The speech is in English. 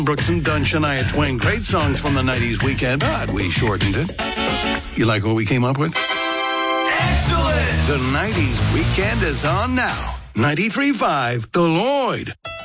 Brooks and Dunn, Shania Twain. Great songs from the 90s weekend, but we shortened it. You like what we came up with? Excellent! The 90s weekend is on now. 93.5 The Lloyd.